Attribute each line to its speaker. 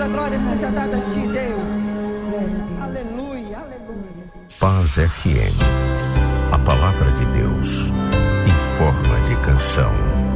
Speaker 1: a glória seja dada a ti, Deus. Aleluia, aleluia.
Speaker 2: Paz FM, a palavra de Deus em forma de canção.